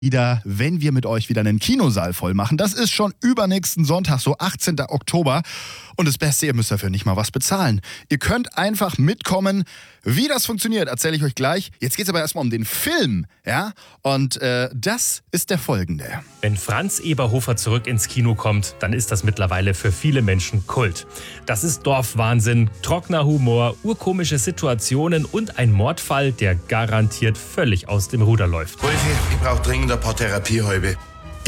wieder, wenn wir mit euch wieder einen Kinosaal voll machen. Das ist schon übernächsten Sonntag, so 18. Oktober. Und das Beste, ihr müsst dafür nicht mal was bezahlen. Ihr könnt einfach mitkommen. Wie das funktioniert, erzähle ich euch gleich. Jetzt geht es aber erstmal um den Film, ja? Und das ist der folgende. Wenn Franz Eberhofer zurück ins Kino kommt, dann ist das mittlerweile für viele Menschen Kult. Das ist Dorfwahnsinn, trockener Humor, urkomische Situationen und ein Mordfall, der garantiert völlig aus dem Ruder läuft. Wolfi, ich brauche dringend ein paar Therapiehalbe.